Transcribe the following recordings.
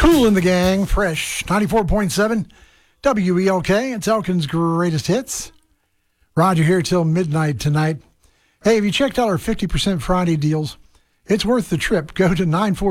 Kool and the Gang, fresh, 94.7 WELK. It's Elkin's greatest hits. Roger here till midnight tonight. Hey, have you checked out our 50% Friday deals? It's worth the trip. Go to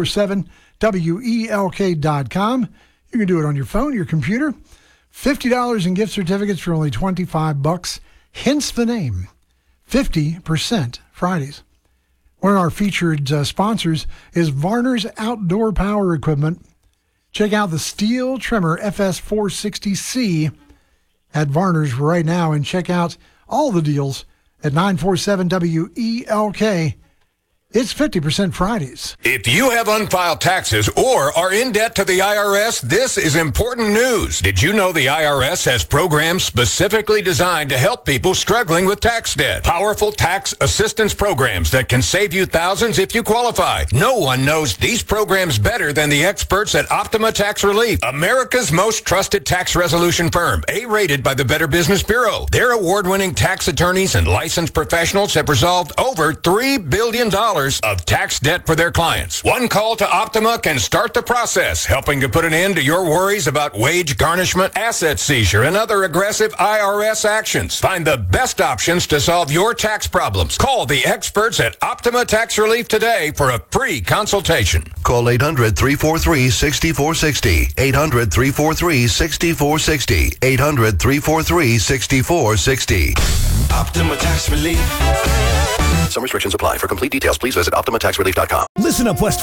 947WELK.com. You can do it on your phone, your computer. $50 in gift certificates for only $25. Hence the name, 50% Fridays. One of our featured sponsors is Varner's Outdoor Power Equipment. Check out the Steel Trimmer FS460C at Varner's right now and check out all the deals at 947WELK. It's 50% Fridays. If you have unfiled taxes or are in debt to the IRS, this is important news. Did you know the IRS has programs specifically designed to help people struggling with tax debt? Powerful tax assistance programs that can save you thousands if you qualify. No one knows these programs better than the experts at Optima Tax Relief, America's most trusted tax resolution firm, A-rated by the Better Business Bureau. Their award-winning tax attorneys and licensed professionals have resolved over $3 billion of tax debt for their clients. One call to Optima can start the process, helping to put an end to your worries about wage garnishment, asset seizure, and other aggressive IRS actions. Find the best options to solve your tax problems. Call the experts at Optima Tax Relief today for a free consultation. Call 800-343-6460. 800-343-6460. 800-343-6460. Optima Tax Relief. Some restrictions apply. For complete details, please visit OptimaTaxRelief.com. Listen up, West